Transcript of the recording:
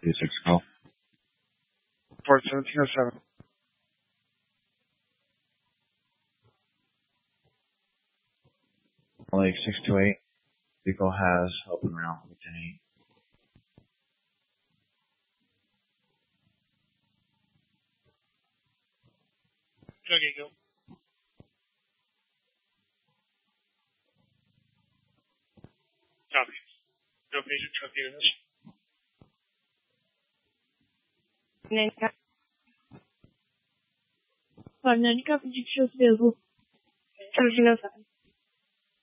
36 call. Port 1707. Lake 628. Vehicle has open route with 10-8. Okay, go. Copy. No patient truck units. 9 copy, shows available. 1707.